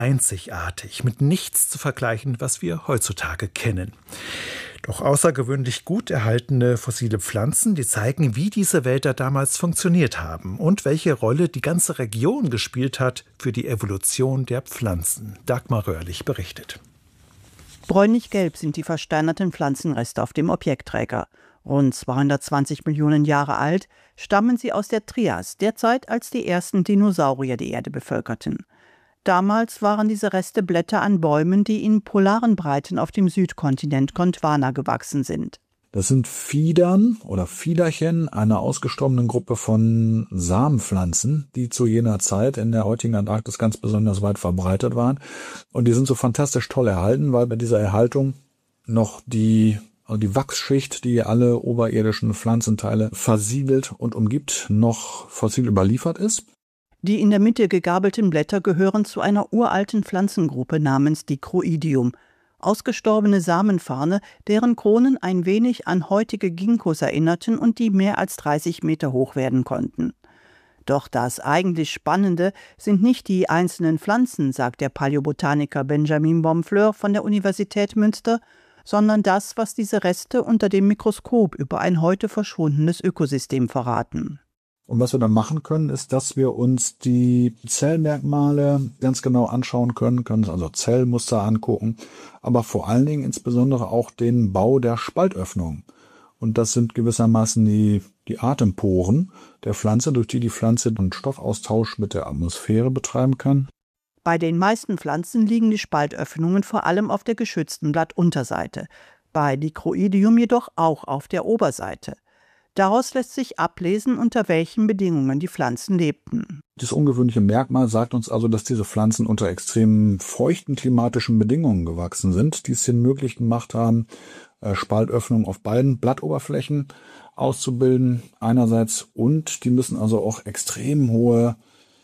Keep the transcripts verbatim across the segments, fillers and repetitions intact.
einzigartig, mit nichts zu vergleichen, was wir heutzutage kennen. Doch außergewöhnlich gut erhaltene fossile Pflanzen, die zeigen, wie diese Wälder damals funktioniert haben und welche Rolle die ganze Region gespielt hat für die Evolution der Pflanzen. Dagmar Röhrlich berichtet. Bräunlich-gelb sind die versteinerten Pflanzenreste auf dem Objektträger. Rund zweihundertzwanzig Millionen Jahre alt, stammen sie aus der Trias, der Zeit, als die ersten Dinosaurier die Erde bevölkerten. Damals waren diese Reste Blätter an Bäumen, die in polaren Breiten auf dem Südkontinent Gondwana gewachsen sind. Das sind Fiedern oder Fiederchen einer ausgestorbenen Gruppe von Samenpflanzen, die zu jener Zeit in der heutigen Antarktis ganz besonders weit verbreitet waren. Und die sind so fantastisch toll erhalten, weil bei dieser Erhaltung noch die, also die Wachsschicht, die alle oberirdischen Pflanzenteile versiegelt und umgibt, noch fossil überliefert ist. Die in der Mitte gegabelten Blätter gehören zu einer uralten Pflanzengruppe namens Dicroidium. Ausgestorbene Samenfarne, deren Kronen ein wenig an heutige Ginkgos erinnerten und die mehr als dreißig Meter hoch werden konnten. Doch das eigentlich Spannende sind nicht die einzelnen Pflanzen, sagt der Paläobotaniker Benjamin Bomfleur von der Universität Münster, sondern das, was diese Reste unter dem Mikroskop über ein heute verschwundenes Ökosystem verraten. Und was wir dann machen können, ist, dass wir uns die Zellmerkmale ganz genau anschauen können, können also Zellmuster angucken, aber vor allen Dingen insbesondere auch den Bau der Spaltöffnung. Und das sind gewissermaßen die, die Atemporen der Pflanze, durch die die Pflanze einen Stoffaustausch mit der Atmosphäre betreiben kann. Bei den meisten Pflanzen liegen die Spaltöffnungen vor allem auf der geschützten Blattunterseite, bei Dicroidium jedoch auch auf der Oberseite. Daraus lässt sich ablesen, unter welchen Bedingungen die Pflanzen lebten. Dieses ungewöhnliche Merkmal sagt uns also, dass diese Pflanzen unter extrem feuchten klimatischen Bedingungen gewachsen sind, die es ihnen möglich gemacht haben, Spaltöffnungen auf beiden Blattoberflächen auszubilden einerseits, und die müssen also auch extrem hohe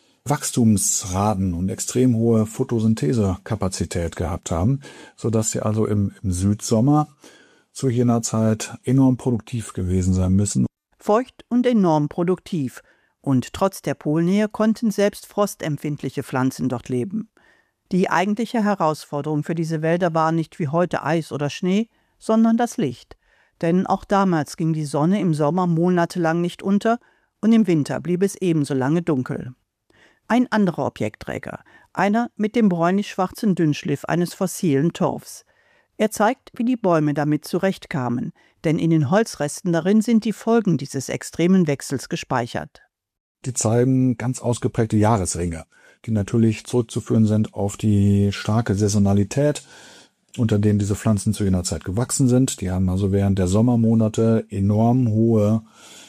Wachstumsraten und extrem hohe Photosynthesekapazität gehabt haben, sodass sie also im, im Südsommer zu jener Zeit enorm produktiv gewesen sein müssen. Feucht und enorm produktiv. Und trotz der Polnähe konnten selbst frostempfindliche Pflanzen dort leben. Die eigentliche Herausforderung für diese Wälder war nicht wie heute Eis oder Schnee, sondern das Licht. Denn auch damals ging die Sonne im Sommer monatelang nicht unter und im Winter blieb es ebenso lange dunkel. Ein anderer Objektträger, einer mit dem bräunlich-schwarzen Dünnschliff eines fossilen Torfs. Er zeigt, wie die Bäume damit zurechtkamen, denn in den Holzresten darin sind die Folgen dieses extremen Wechsels gespeichert. Die zeigen ganz ausgeprägte Jahresringe, die natürlich zurückzuführen sind auf die starke Saisonalität, unter denen diese Pflanzen zu jener Zeit gewachsen sind. Die haben also während der Sommermonate enorm hohe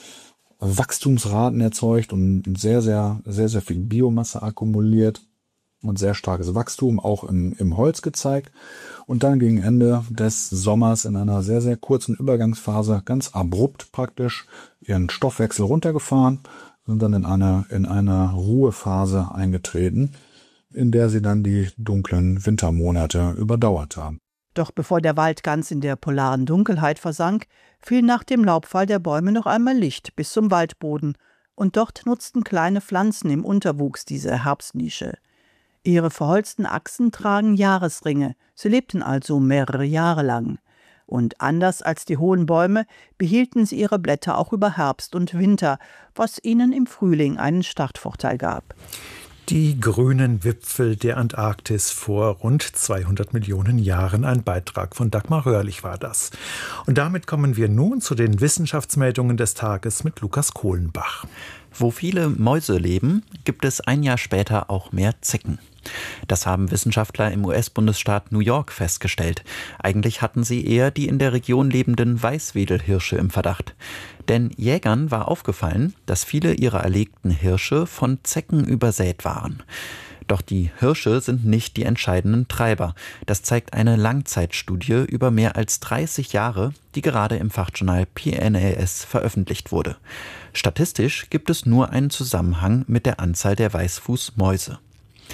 Wachstumsraten erzeugt und sehr, sehr, sehr, sehr viel Biomasse akkumuliert und sehr starkes Wachstum auch im, im Holz gezeigt. Und dann gegen Ende des Sommers in einer sehr, sehr kurzen Übergangsphase ganz abrupt praktisch ihren Stoffwechsel runtergefahren, sind dann in eine, in eine Ruhephase eingetreten, in der sie dann die dunklen Wintermonate überdauert haben. Doch bevor der Wald ganz in der polaren Dunkelheit versank, fiel nach dem Laubfall der Bäume noch einmal Licht bis zum Waldboden, und dort nutzten kleine Pflanzen im Unterwuchs diese Herbstnische. Ihre verholzten Achsen tragen Jahresringe, sie lebten also mehrere Jahre lang. Und anders als die hohen Bäume behielten sie ihre Blätter auch über Herbst und Winter, was ihnen im Frühling einen Startvorteil gab. Die grünen Wipfel der Antarktis vor rund zweihundert Millionen Jahren. Ein Beitrag von Dagmar Röhrlich war das. Und damit kommen wir nun zu den Wissenschaftsmeldungen des Tages mit Lukas Kohlenbach. Wo viele Mäuse leben, gibt es ein Jahr später auch mehr Zecken. Das haben Wissenschaftler im U S-Bundesstaat New York festgestellt. Eigentlich hatten sie eher die in der Region lebenden Weißwedelhirsche im Verdacht. Denn Jägern war aufgefallen, dass viele ihrer erlegten Hirsche von Zecken übersät waren. Doch die Hirsche sind nicht die entscheidenden Treiber. Das zeigt eine Langzeitstudie über mehr als dreißig Jahre, die gerade im Fachjournal P N A S veröffentlicht wurde. Statistisch gibt es nur einen Zusammenhang mit der Anzahl der Weißfußmäuse.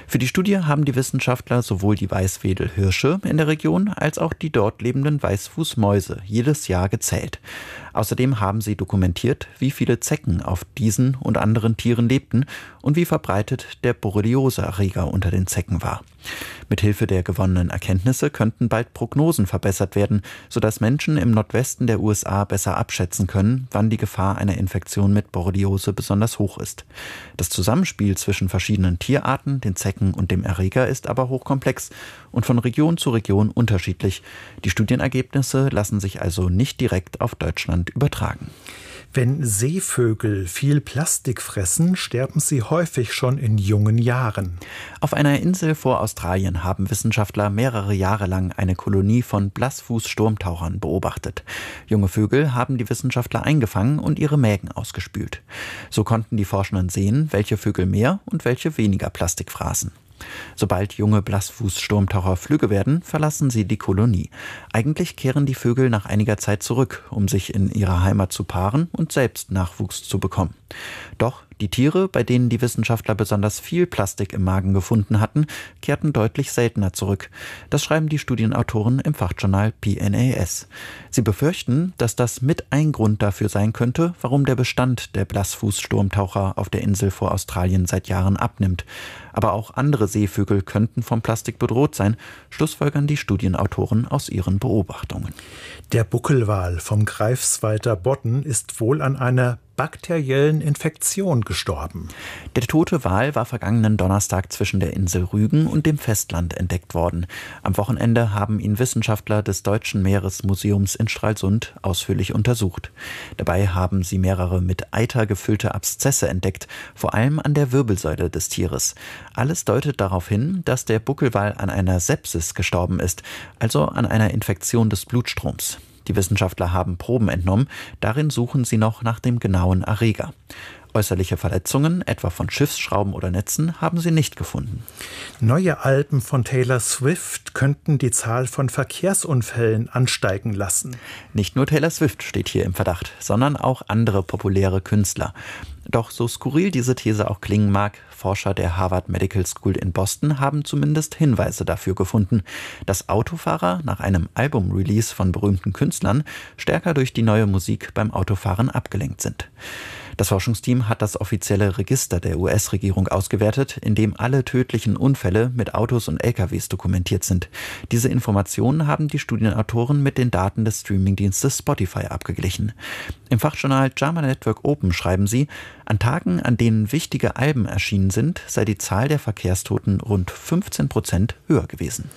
Für die Studie haben die Wissenschaftler sowohl die Weißwedelhirsche in der Region als auch die dort lebenden Weißfußmäuse jedes Jahr gezählt. Außerdem haben sie dokumentiert, wie viele Zecken auf diesen und anderen Tieren lebten und wie verbreitet der Borreliose-Erreger unter den Zecken war. Mithilfe der gewonnenen Erkenntnisse könnten bald Prognosen verbessert werden, sodass Menschen im Nordwesten der U S A besser abschätzen können, wann die Gefahr einer Infektion mit Borreliose besonders hoch ist. Das Zusammenspiel zwischen verschiedenen Tierarten, den Zecken und dem Erreger ist aber hochkomplex und von Region zu Region unterschiedlich. Die Studienergebnisse lassen sich also nicht direkt auf Deutschland übertragen. Wenn Seevögel viel Plastik fressen, sterben sie häufig schon in jungen Jahren. Auf einer Insel vor Australien haben Wissenschaftler mehrere Jahre lang eine Kolonie von Blassfuß-Sturmtauchern beobachtet. Junge Vögel haben die Wissenschaftler eingefangen und ihre Mägen ausgespült. So konnten die Forschenden sehen, welche Vögel mehr und welche weniger Plastik fraßen. Sobald junge Blassfuß-Sturmtaucher flügge werden, verlassen sie die Kolonie. Eigentlich kehren die Vögel nach einiger Zeit zurück, um sich in ihrer Heimat zu paaren und selbst Nachwuchs zu bekommen. Doch die Tiere, bei denen die Wissenschaftler besonders viel Plastik im Magen gefunden hatten, kehrten deutlich seltener zurück. Das schreiben die Studienautoren im Fachjournal P N A S. Sie befürchten, dass das mit ein Grund dafür sein könnte, warum der Bestand der Blassfuß-Sturmtaucher auf der Insel vor Australien seit Jahren abnimmt. Aber auch andere Seevögel könnten vom Plastik bedroht sein, schlussfolgern die Studienautoren aus ihren Beobachtungen. Der Buckelwal vom Greifswalder Bodden ist wohl an einer bakteriellen Infektion gestorben. Der tote Wal war vergangenen Donnerstag zwischen der Insel Rügen und dem Festland entdeckt worden. Am Wochenende haben ihn Wissenschaftler des Deutschen Meeresmuseums in Stralsund ausführlich untersucht. Dabei haben sie mehrere mit Eiter gefüllte Abszesse entdeckt, vor allem an der Wirbelsäule des Tieres. Alles deutet darauf hin, dass der Buckelwal an einer Sepsis gestorben ist, also an einer Infektion des Blutstroms. Die Wissenschaftler haben Proben entnommen, darin suchen sie noch nach dem genauen Erreger. Äußerliche Verletzungen, etwa von Schiffsschrauben oder Netzen, haben sie nicht gefunden. Neue Alben von Taylor Swift könnten die Zahl von Verkehrsunfällen ansteigen lassen. Nicht nur Taylor Swift steht hier im Verdacht, sondern auch andere populäre Künstler. Doch so skurril diese These auch klingen mag, Forscher der Harvard Medical School in Boston haben zumindest Hinweise dafür gefunden, dass Autofahrer nach einem Album-Release von berühmten Künstlern stärker durch die neue Musik beim Autofahren abgelenkt sind. Das Forschungsteam hat das offizielle Register der U S-Regierung ausgewertet, in dem alle tödlichen Unfälle mit Autos und L K Ws dokumentiert sind. Diese Informationen haben die Studienautoren mit den Daten des Streamingdienstes Spotify abgeglichen. Im Fachjournal JAMA Network Open schreiben sie, an Tagen, an denen wichtige Alben erschienen sind, sei die Zahl der Verkehrstoten rund fünfzehn Prozent höher gewesen.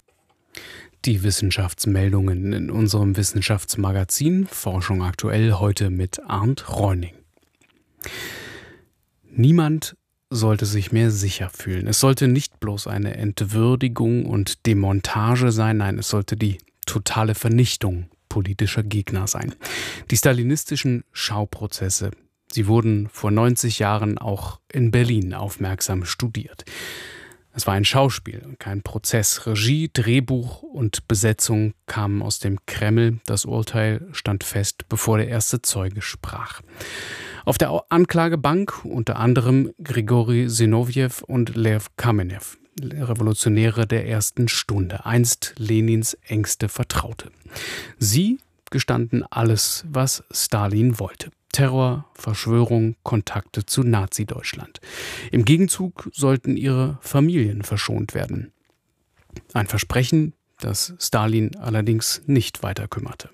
Die Wissenschaftsmeldungen in unserem Wissenschaftsmagazin Forschung aktuell heute mit Arndt Reuning. Niemand sollte sich mehr sicher fühlen. Es sollte nicht bloß eine Entwürdigung und Demontage sein, nein, es sollte die totale Vernichtung politischer Gegner sein. Die stalinistischen Schauprozesse, sie wurden vor neunzig Jahren auch in Berlin aufmerksam studiert. Es war ein Schauspiel und kein Prozess. Regie, Drehbuch und Besetzung kamen aus dem Kreml. Das Urteil stand fest, bevor der erste Zeuge sprach. Auf der Anklagebank unter anderem Grigori Sinowjew und Lew Kamenew, Revolutionäre der ersten Stunde, einst Lenins engste Vertraute. Sie gestanden alles, was Stalin wollte. Terror, Verschwörung, Kontakte zu Nazi-Deutschland. Im Gegenzug sollten ihre Familien verschont werden. Ein Versprechen, das Stalin allerdings nicht weiter kümmerte.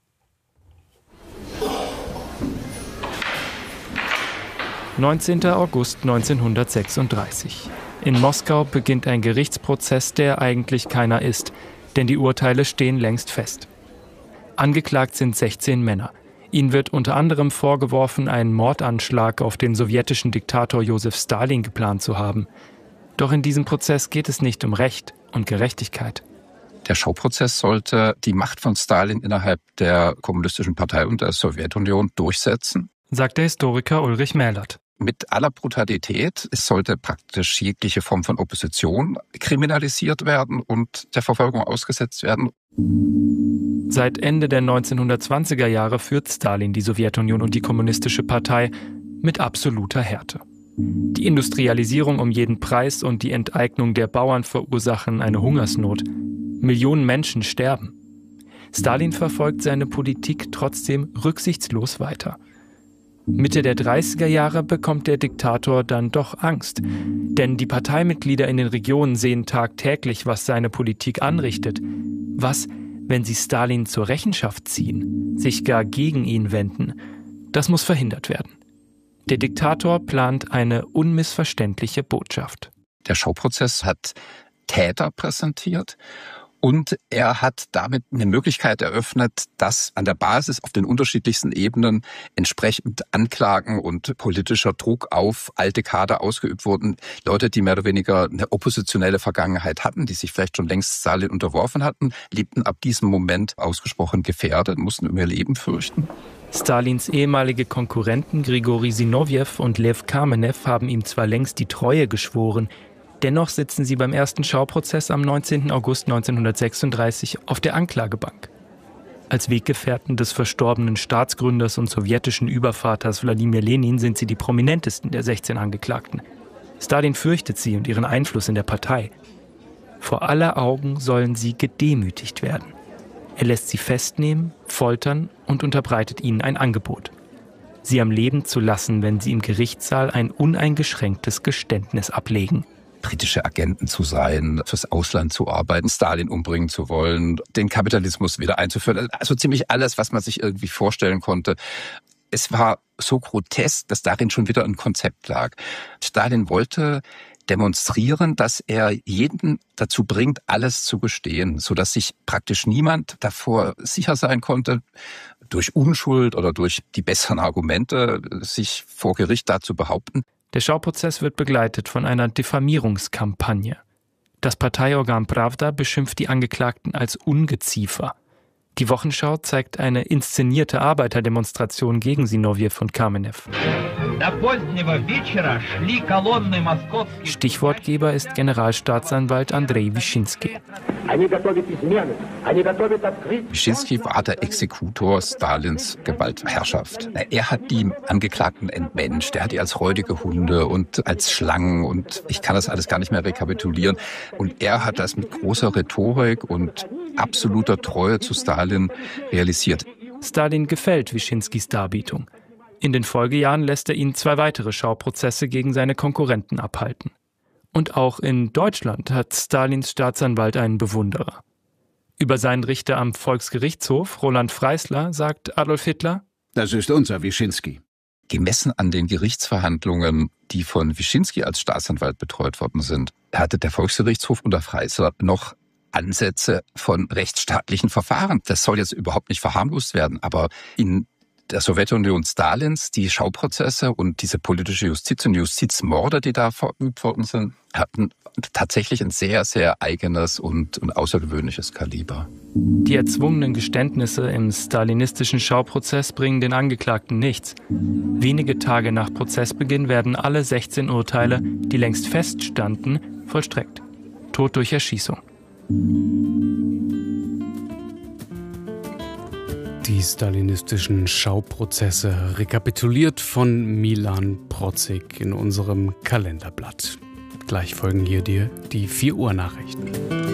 neunzehnter August neunzehnhundertsechsunddreißig. In Moskau beginnt ein Gerichtsprozess, der eigentlich keiner ist, denn die Urteile stehen längst fest. Angeklagt sind sechzehn Männer. Ihnen wird unter anderem vorgeworfen, einen Mordanschlag auf den sowjetischen Diktator Josef Stalin geplant zu haben. Doch in diesem Prozess geht es nicht um Recht und Gerechtigkeit. Der Schauprozess sollte die Macht von Stalin innerhalb der Kommunistischen Partei und der Sowjetunion durchsetzen, sagt der Historiker Ulrich Mählert. Mit aller Brutalität. Es sollte praktisch jegliche Form von Opposition kriminalisiert werden und der Verfolgung ausgesetzt werden. Seit Ende der neunzehnhundertzwanziger Jahre führt Stalin die Sowjetunion und die Kommunistische Partei mit absoluter Härte. Die Industrialisierung um jeden Preis und die Enteignung der Bauern verursachen eine Hungersnot. Millionen Menschen sterben. Stalin verfolgt seine Politik trotzdem rücksichtslos weiter. Mitte der dreißiger Jahre bekommt der Diktator dann doch Angst. Denn die Parteimitglieder in den Regionen sehen tagtäglich, was seine Politik anrichtet. Was, wenn sie Stalin zur Rechenschaft ziehen, sich gar gegen ihn wenden? Das muss verhindert werden. Der Diktator plant eine unmissverständliche Botschaft. Der Schauprozess hat Täter präsentiert. Und er hat damit eine Möglichkeit eröffnet, dass an der Basis auf den unterschiedlichsten Ebenen entsprechend Anklagen und politischer Druck auf alte Kader ausgeübt wurden. Leute, die mehr oder weniger eine oppositionelle Vergangenheit hatten, die sich vielleicht schon längst Stalin unterworfen hatten, lebten ab diesem Moment ausgesprochen gefährdet, mussten um ihr Leben fürchten. Stalins ehemalige Konkurrenten Grigori Sinowjew und Lew Kamenew haben ihm zwar längst die Treue geschworen, dennoch sitzen sie beim ersten Schauprozess am neunzehnten August neunzehnhundertsechsunddreißig auf der Anklagebank. Als Weggefährten des verstorbenen Staatsgründers und sowjetischen Übervaters Wladimir Lenin sind sie die prominentesten der sechzehn Angeklagten. Stalin fürchtet sie und ihren Einfluss in der Partei. Vor aller Augen sollen sie gedemütigt werden. Er lässt sie festnehmen, foltern und unterbreitet ihnen ein Angebot: sie am Leben zu lassen, wenn sie im Gerichtssaal ein uneingeschränktes Geständnis ablegen. Britische Agenten zu sein, fürs Ausland zu arbeiten, Stalin umbringen zu wollen, den Kapitalismus wieder einzuführen. Also ziemlich alles, was man sich irgendwie vorstellen konnte. Es war so grotesk, dass darin schon wieder ein Konzept lag. Stalin wollte demonstrieren, dass er jeden dazu bringt, alles zu gestehen, sodass sich praktisch niemand davor sicher sein konnte, durch Unschuld oder durch die besseren Argumente sich vor Gericht dazu behaupten. Der Schauprozess wird begleitet von einer Diffamierungskampagne. Das Parteiorgan Pravda beschimpft die Angeklagten als Ungeziefer. Die Wochenschau zeigt eine inszenierte Arbeiterdemonstration gegen Sinowjew und Kamenew. Stichwortgeber ist Generalstaatsanwalt Andrei Wyszynski. Wyszynski war der Exekutor Stalins Gewaltherrschaft. Er hat die Angeklagten entmenscht. Er hat die als räudige Hunde und als Schlangen und ich kann das alles gar nicht mehr rekapitulieren. Und er hat das mit großer Rhetorik und absoluter Treue zu Stalin realisiert. Stalin gefällt Wyszynskis Darbietung. In den Folgejahren lässt er ihn zwei weitere Schauprozesse gegen seine Konkurrenten abhalten. Und auch in Deutschland hat Stalins Staatsanwalt einen Bewunderer. Über seinen Richter am Volksgerichtshof, Roland Freisler, sagt Adolf Hitler: Das ist unser Wyszynski. Gemessen an den Gerichtsverhandlungen, die von Wyszynski als Staatsanwalt betreut worden sind, hatte der Volksgerichtshof unter Freisler noch Ansätze von rechtsstaatlichen Verfahren. Das soll jetzt überhaupt nicht verharmlost werden, aber in der Sowjetunion Stalins, die Schauprozesse und diese politische Justiz und Justizmorde, die da verübt worden sind, hatten tatsächlich ein sehr, sehr eigenes und, und außergewöhnliches Kaliber. Die erzwungenen Geständnisse im stalinistischen Schauprozess bringen den Angeklagten nichts. Wenige Tage nach Prozessbeginn werden alle sechzehn Urteile, die längst feststanden, vollstreckt. Tod durch Erschießung. Die stalinistischen Schauprozesse rekapituliert von Milan Protzig in unserem Kalenderblatt. Gleich folgen hier dir die vier Uhr Nachrichten.